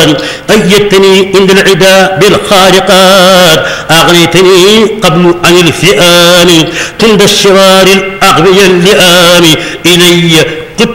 أيدتني عند العدا بالخارقات، أغنيتني قبل عن الفئام تند الشرار الأغبياء اللئام. إلي